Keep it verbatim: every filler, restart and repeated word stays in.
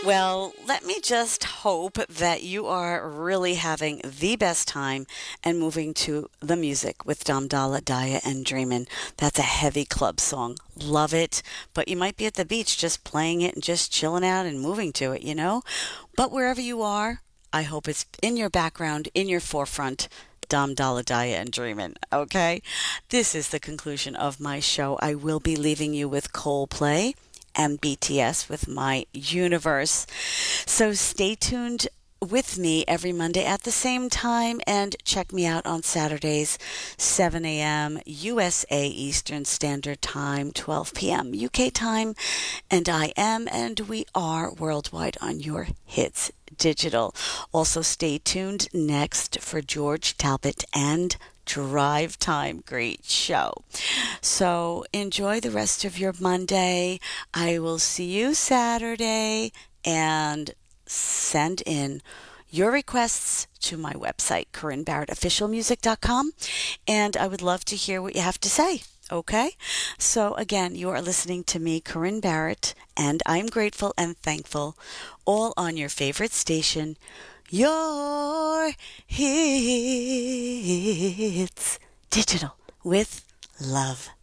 Well, let me just hope that you are really having the best time and moving to the music with Damdala Daya and Dreamin'. That's a heavy club song. Love it. But you might be at the beach just playing it and just chilling out and moving to it, you know? But wherever you are, I hope it's in your background, in your forefront. Dom Daladaya and Dreamin'. Okay? This is the conclusion of my show. I will be leaving you with Coldplay and B T S with My Universe. So stay tuned with me every Monday at the same time and check me out on Saturdays, seven a.m. U S A Eastern Standard Time, twelve p.m. U K time. And I am, and we are worldwide on your hits digital. Also, stay tuned next for George Talbot and Drive Time. Great show. So enjoy the rest of your Monday. I will see you Saturday, and send in your requests to my website, corinne barrett official music dot com, and I would love to hear what you have to say. Okay? So again, you are listening to me, Corinne Barrett, and I'm grateful and thankful, all on your favorite station, your hits digital with love.